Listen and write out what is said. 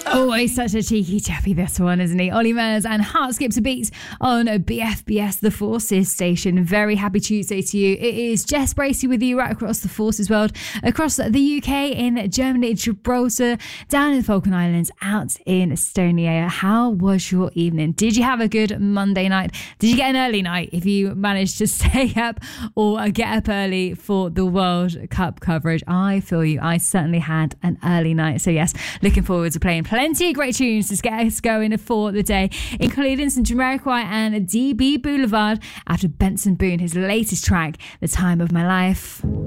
Always such a cheeky chappy, this one, isn't he? Ollie Murs and Heart Skips a Beat on BFBS, the Forces station. Very happy Tuesday to you. It is Jess Bracey with you right across the Forces world, across the UK, in Germany, Gibraltar, down in the Falkland Islands, out in Estonia. How was your evening? Did you have a good Monday night? Did you get an early night if you managed to stay up or get up early for the World Cup coverage? I feel you. I certainly had an early night. So yes, looking forward to playing plenty of great tunes to get us going for the day, including some Jamiroquai and DB Boulevard after Benson Boone, his latest track, The Time of My Life.